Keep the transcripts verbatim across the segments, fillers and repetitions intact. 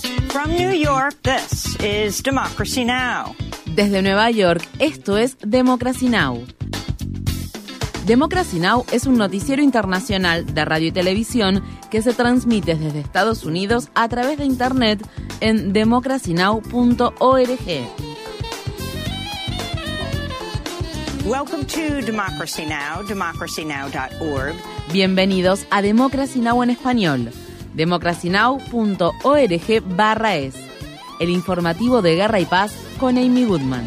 From New York, this is Democracy Now! Desde Nueva York, esto es Democracy Now! Democracy Now! Es un noticiero internacional de radio y televisión que se transmite desde Estados Unidos a través de Internet en democracy now punto org. Welcome to Democracy Now!, democracy now dot org. Bienvenidos a Democracy Now! En español. democracy now punto org barra es. El informativo de Guerra y Paz con Amy Goodman.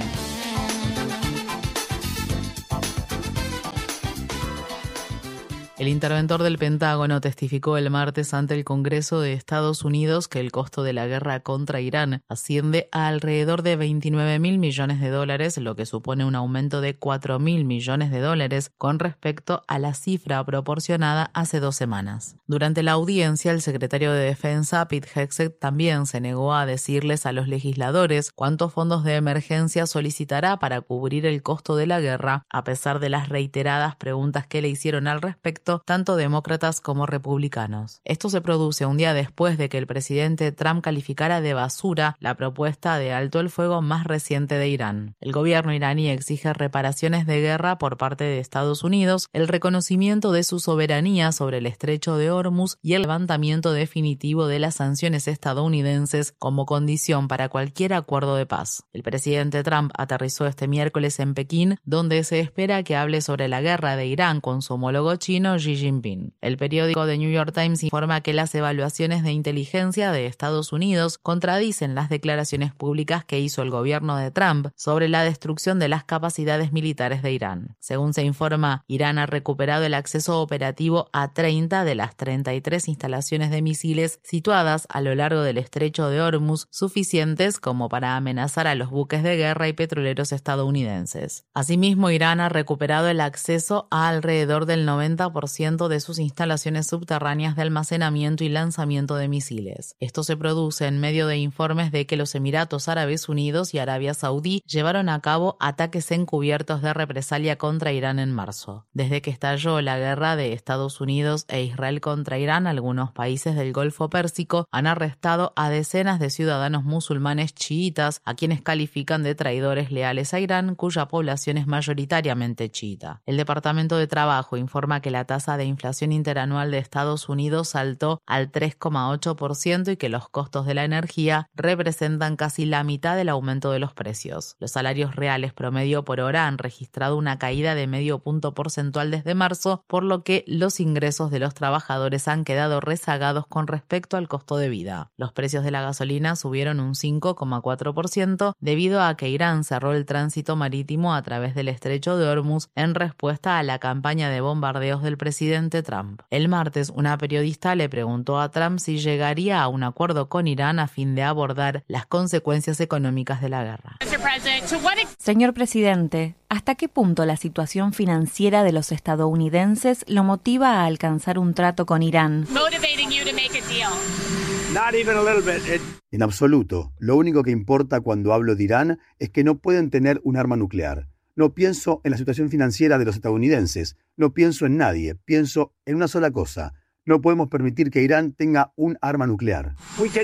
El interventor del Pentágono testificó el martes ante el Congreso de Estados Unidos que el costo de la guerra contra Irán asciende a alrededor de veintinueve mil millones de dólares, lo que supone un aumento de cuatro mil millones de dólares con respecto a la cifra proporcionada hace dos semanas. Durante la audiencia, el secretario de Defensa, Pete Hegseth, también se negó a decirles a los legisladores cuántos fondos de emergencia solicitará para cubrir el costo de la guerra, a pesar de las reiteradas preguntas que le hicieron al respecto tanto demócratas como republicanos. Esto se produce un día después de que el presidente Trump calificara de basura la propuesta de alto el fuego más reciente de Irán. El gobierno iraní exige reparaciones de guerra por parte de Estados Unidos, el reconocimiento de su soberanía sobre el estrecho de Hormuz y el levantamiento definitivo de las sanciones estadounidenses como condición para cualquier acuerdo de paz. El presidente Trump aterrizó este miércoles en Pekín, donde se espera que hable sobre la guerra de Irán con su homólogo chino Xi Jinping. El periódico The New York Times informa que las evaluaciones de inteligencia de Estados Unidos contradicen las declaraciones públicas que hizo el gobierno de Trump sobre la destrucción de las capacidades militares de Irán. Según se informa, Irán ha recuperado el acceso operativo a treinta de las treinta y tres instalaciones de misiles situadas a lo largo del estrecho de Hormuz, suficientes como para amenazar a los buques de guerra y petroleros estadounidenses. Asimismo, Irán ha recuperado el acceso a alrededor del noventa por ciento de sus instalaciones subterráneas de almacenamiento y lanzamiento de misiles. Esto se produce en medio de informes de que los Emiratos Árabes Unidos y Arabia Saudí llevaron a cabo ataques encubiertos de represalia contra Irán en marzo. Desde que estalló la guerra de Estados Unidos e Israel contra Irán, algunos países del Golfo Pérsico han arrestado a decenas de ciudadanos musulmanes chiitas, a quienes califican de traidores leales a Irán, cuya población es mayoritariamente chiita. El Departamento de Trabajo informa que la tasa de inflación interanual de Estados Unidos saltó al tres coma ocho por ciento y que los costos de la energía representan casi la mitad del aumento de los precios. Los salarios reales promedio por hora han registrado una caída de medio punto porcentual desde marzo, por lo que los ingresos de los trabajadores han quedado rezagados con respecto al costo de vida. Los precios de la gasolina subieron un cinco coma cuatro por ciento debido a que Irán cerró el tránsito marítimo a través del estrecho de Hormuz en respuesta a la campaña de bombardeos del presidente Trump. El martes, una periodista le preguntó a Trump si llegaría a un acuerdo con Irán a fin de abordar las consecuencias económicas de la guerra. Señor presidente, ¿hasta qué punto la situación financiera de los estadounidenses lo motiva a alcanzar un trato con Irán? En absoluto. Lo único que importa cuando hablo de Irán es que no pueden tener un arma nuclear. No pienso en la situación financiera de los estadounidenses, no pienso en nadie, pienso en una sola cosa. No podemos permitir que Irán tenga un arma nuclear.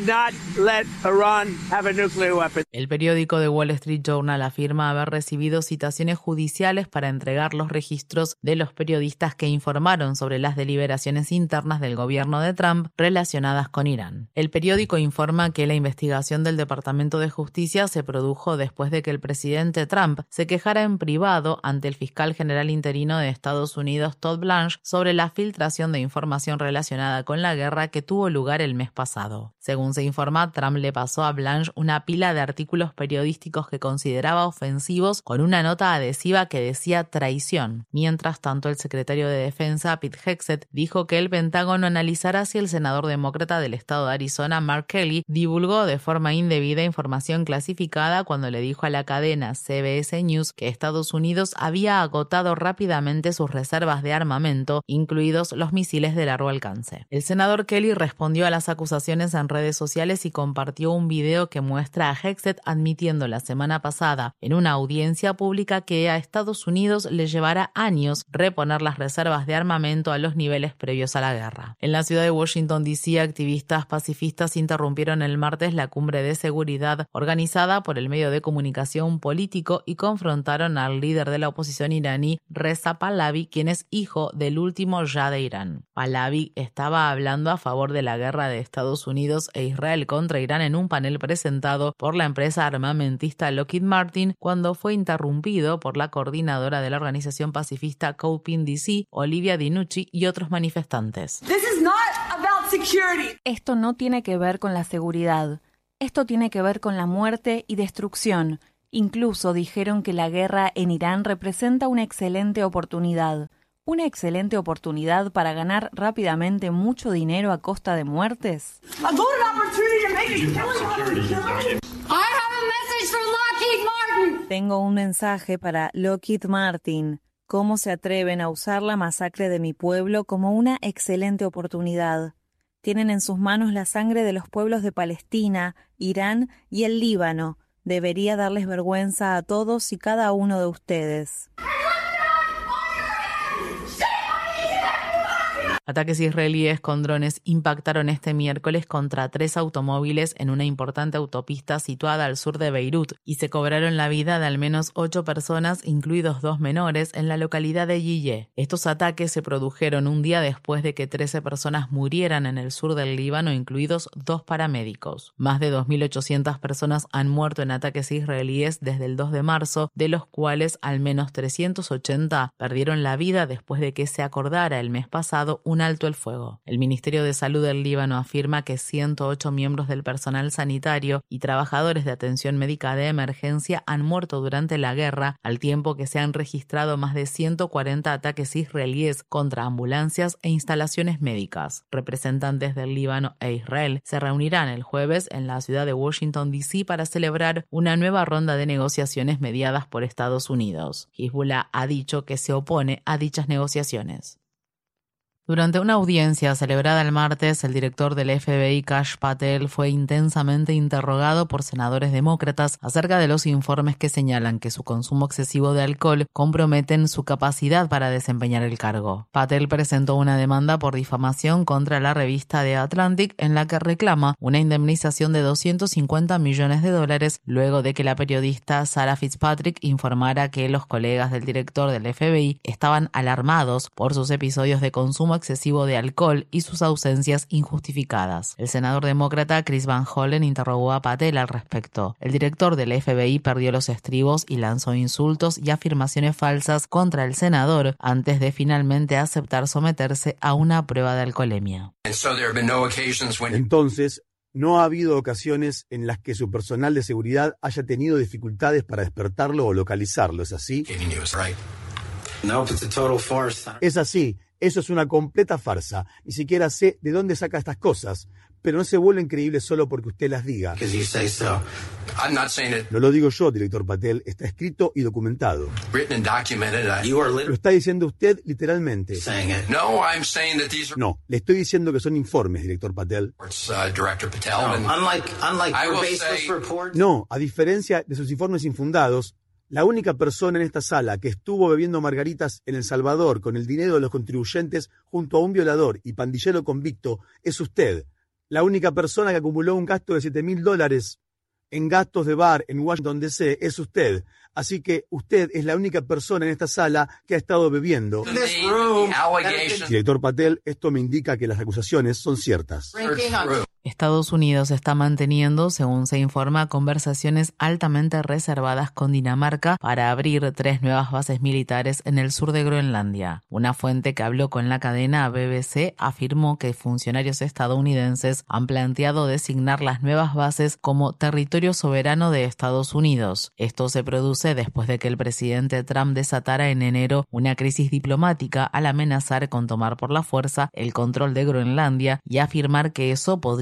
El periódico The Wall Street Journal afirma haber recibido citaciones judiciales para entregar los registros de los periodistas que informaron sobre las deliberaciones internas del gobierno de Trump relacionadas con Irán. El periódico informa que la investigación del Departamento de Justicia se produjo después de que el presidente Trump se quejara en privado ante el fiscal general interino de Estados Unidos, Todd Blanche, sobre la filtración de información relacionada relacionada con la guerra que tuvo lugar el mes pasado. Según se informa, Trump le pasó a Blanche una pila de artículos periodísticos que consideraba ofensivos con una nota adhesiva que decía traición. Mientras tanto, el secretario de Defensa, Pete Hegseth, dijo que el Pentágono analizará si el senador demócrata del estado de Arizona, Mark Kelly, divulgó de forma indebida información clasificada cuando le dijo a la cadena C B S News que Estados Unidos había agotado rápidamente sus reservas de armamento, incluidos los misiles de largo alcance. El senador Kelly respondió a las acusaciones en redes sociales y compartió un video que muestra a Hegseth admitiendo la semana pasada en una audiencia pública que a Estados Unidos le llevará años reponer las reservas de armamento a los niveles previos a la guerra. En la ciudad de Washington, D C, activistas pacifistas interrumpieron el martes la cumbre de seguridad organizada por el medio de comunicación político y confrontaron al líder de la oposición iraní, Reza Pahlavi, quien es hijo del último Shah de Irán. Pahlavi estaba hablando a favor de la guerra de Estados Unidos e Israel contra Irán en un panel presentado por la empresa armamentista Lockheed Martin cuando fue interrumpido por la coordinadora de la organización pacifista COPIN D C, Olivia Dinucci, y otros manifestantes. This is not about security. Esto no tiene que ver con la seguridad. Esto tiene que ver con la muerte y destrucción. Incluso dijeron que la guerra en Irán representa una excelente oportunidad. Una excelente oportunidad para ganar rápidamente mucho dinero a costa de muertes. Tengo un mensaje para Lockheed Martin. ¿Cómo se atreven a usar la masacre de mi pueblo como una excelente oportunidad? Tienen en sus manos la sangre de los pueblos de Palestina, Irán y el Líbano. Debería darles vergüenza a todos y cada uno de ustedes. Ataques israelíes con drones impactaron este miércoles contra tres automóviles en una importante autopista situada al sur de Beirut y se cobraron la vida de al menos ocho personas, incluidos dos menores, en la localidad de Yiyeh. Estos ataques se produjeron un día después de que trece personas murieran en el sur del Líbano, incluidos dos paramédicos. Más de dos mil ochocientas personas han muerto en ataques israelíes desde el dos de marzo, de los cuales al menos trescientos ochenta perdieron la vida después de que se acordara el mes pasado un alto el fuego. El Ministerio de Salud del Líbano afirma que ciento ocho miembros del personal sanitario y trabajadores de atención médica de emergencia han muerto durante la guerra, al tiempo que se han registrado más de ciento cuarenta ataques israelíes contra ambulancias e instalaciones médicas. Representantes del Líbano e Israel se reunirán el jueves en la ciudad de Washington, D C para celebrar una nueva ronda de negociaciones mediadas por Estados Unidos. Hezbollah ha dicho que se opone a dichas negociaciones. Durante una audiencia celebrada el martes, el director del F B I, Kash Patel, fue intensamente interrogado por senadores demócratas acerca de los informes que señalan que su consumo excesivo de alcohol comprometen su capacidad para desempeñar el cargo. Patel presentó una demanda por difamación contra la revista The Atlantic en la que reclama una indemnización de doscientos cincuenta millones de dólares luego de que la periodista Sarah Fitzpatrick informara que los colegas del director del F B I estaban alarmados por sus episodios de consumo excesivo de alcohol y sus ausencias injustificadas. El senador demócrata Chris Van Hollen interrogó a Patel al respecto. El director del F B I perdió los estribos y lanzó insultos y afirmaciones falsas contra el senador antes de finalmente aceptar someterse a una prueba de alcoholemia. Entonces, no ha habido ocasiones en las que su personal de seguridad haya tenido dificultades para despertarlo o localizarlo, ¿es así? Es así. Eso es una completa farsa. Ni siquiera sé de dónde saca estas cosas, pero no se vuelven creíbles solo porque usted las diga. No lo digo yo, director Patel, está escrito y documentado. Lo está diciendo usted literalmente. No, le estoy diciendo que son informes, director Patel. No, a diferencia de sus informes infundados, la única persona en esta sala que estuvo bebiendo margaritas en El Salvador con el dinero de los contribuyentes junto a un violador y pandillero convicto es usted. La única persona que acumuló un gasto de siete mil dólares en gastos de bar en Washington, D C es usted. Así que usted es la única persona en esta sala que ha estado bebiendo. Director Patel, esto me indica que las acusaciones son ciertas. Estados Unidos está manteniendo, según se informa, conversaciones altamente reservadas con Dinamarca para abrir tres nuevas bases militares en el sur de Groenlandia. Una fuente que habló con la cadena B B C afirmó que funcionarios estadounidenses han planteado designar las nuevas bases como territorio soberano de Estados Unidos. Esto se produce después de que el presidente Trump desatara en enero una crisis diplomática al amenazar con tomar por la fuerza el control de Groenlandia y afirmar que eso podría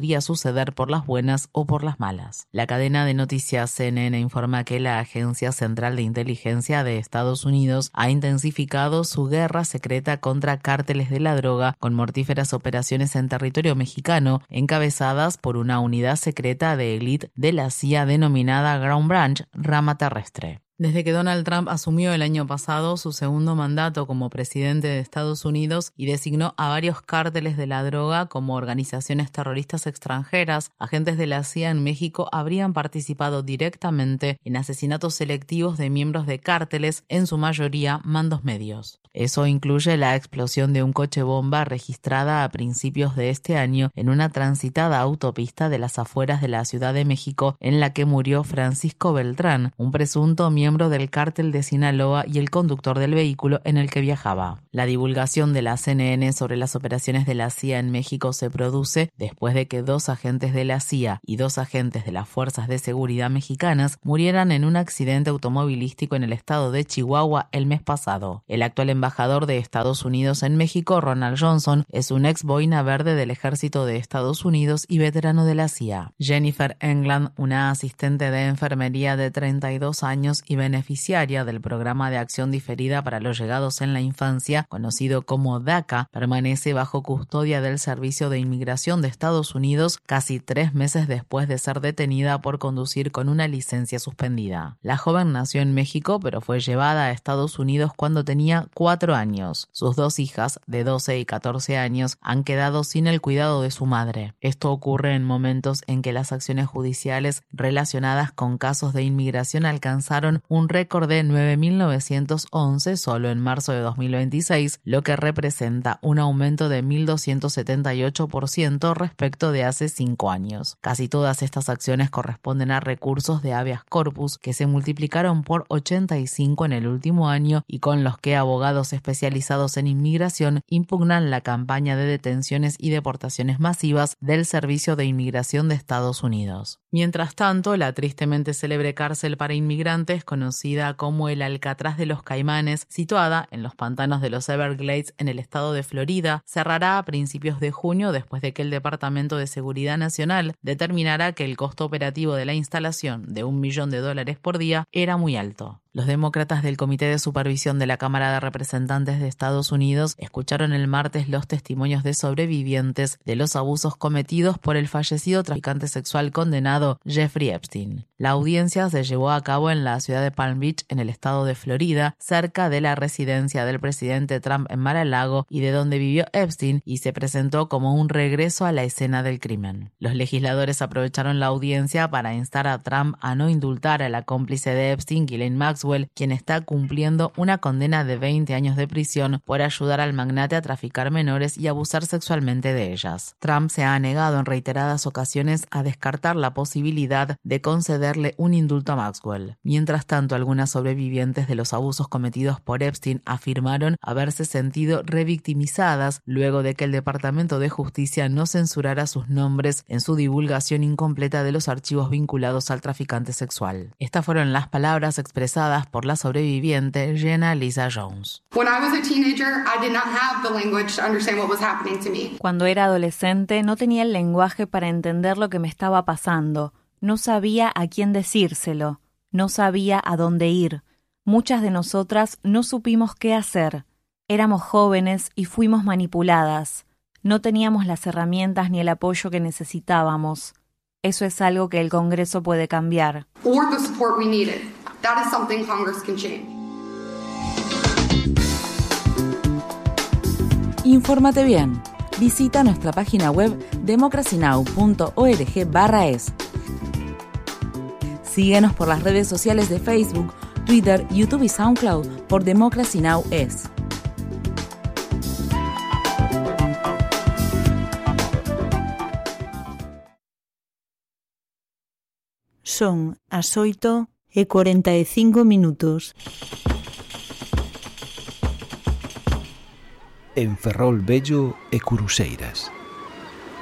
podría suceder por las buenas o por las malas. La cadena de noticias C N N informa que la Agencia Central de Inteligencia de Estados Unidos ha intensificado su guerra secreta contra cárteles de la droga con mortíferas operaciones en territorio mexicano encabezadas por una unidad secreta de élite de la C I A denominada Ground Branch, rama terrestre. Desde que Donald Trump asumió el año pasado su segundo mandato como presidente de Estados Unidos y designó a varios cárteles de la droga como organizaciones terroristas extranjeras, agentes de la C I A en México habrían participado directamente en asesinatos selectivos de miembros de cárteles, en su mayoría mandos medios. Eso incluye la explosión de un coche bomba registrada a principios de este año en una transitada autopista de las afueras de la Ciudad de México, en la que murió Francisco Beltrán, un presunto miembro del cártel de Sinaloa y el conductor del vehículo en el que viajaba. La divulgación de la C N N sobre las operaciones de la C I A en México se produce después de que dos agentes de la C I A y dos agentes de las Fuerzas de Seguridad mexicanas murieran en un accidente automovilístico en el estado de Chihuahua el mes pasado. El actual embajador de Estados Unidos en México, Ronald Johnson, es un ex boina verde del ejército de Estados Unidos y veterano de la C I A. Jennifer England, una asistente de enfermería de treinta y dos años y beneficiaria del Programa de Acción Diferida para los Llegados en la Infancia, conocido como DACA, permanece bajo custodia del Servicio de Inmigración de Estados Unidos casi tres meses después de ser detenida por conducir con una licencia suspendida. La joven nació en México, pero fue llevada a Estados Unidos cuando tenía cuatro años. Sus dos hijas, de doce y catorce años, han quedado sin el cuidado de su madre. Esto ocurre en momentos en que las acciones judiciales relacionadas con casos de inmigración alcanzaron un récord de nueve mil novecientos once solo en marzo de dos mil veintiséis, lo que representa un aumento de mil doscientos setenta y ocho por ciento respecto de hace cinco años. Casi todas estas acciones corresponden a recursos de habeas corpus que se multiplicaron por ochenta y cinco en el último año y con los que abogados especializados en inmigración impugnan la campaña de detenciones y deportaciones masivas del Servicio de Inmigración de Estados Unidos. Mientras tanto, la tristemente célebre cárcel para inmigrantes, conocida como el Alcatraz de los Caimanes, situada en los pantanos de los Everglades en el estado de Florida, cerrará a principios de junio después de que el Departamento de Seguridad Nacional determinara que el costo operativo de la instalación de un millón de dólares por día era muy alto. Los demócratas del Comité de Supervisión de la Cámara de Representantes de Estados Unidos escucharon el martes los testimonios de sobrevivientes de los abusos cometidos por el fallecido traficante sexual condenado Jeffrey Epstein. La audiencia se llevó a cabo en la ciudad de Palm Beach, en el estado de Florida, cerca de la residencia del presidente Trump en Mar-a-Lago y de donde vivió Epstein, y se presentó como un regreso a la escena del crimen. Los legisladores aprovecharon la audiencia para instar a Trump a no indultar a la cómplice de Epstein, Ghislaine Maxwell, quien está cumpliendo una condena de veinte años de prisión por ayudar al magnate a traficar menores y abusar sexualmente de ellas. Trump se ha negado en reiteradas ocasiones a descartar la posibilidad de concederle un indulto a Maxwell. Mientras tanto, algunas sobrevivientes de los abusos cometidos por Epstein afirmaron haberse sentido revictimizadas luego de que el Departamento de Justicia no censurara sus nombres en su divulgación incompleta de los archivos vinculados al traficante sexual. Estas fueron las palabras expresadas por la sobreviviente Jenna Lisa Jones. Cuando era adolescente no tenía el lenguaje para entender lo que me estaba pasando. No sabía a quién decírselo. No sabía a dónde ir. Muchas de nosotras no supimos qué hacer. Éramos jóvenes y fuimos manipuladas. No teníamos las herramientas ni el apoyo que necesitábamos. Eso es algo que el Congreso puede cambiar. Or the support we needed. That is something Congress can change. Infórmate bien. Visita nuestra página web democracy now punto org barra es. Síguenos por las redes sociales de Facebook, Twitter, YouTube y SoundCloud por Democracy Now! Es. Son as oito e cuarenta e cinco minutos. En Ferrol Vello e Curuseiras.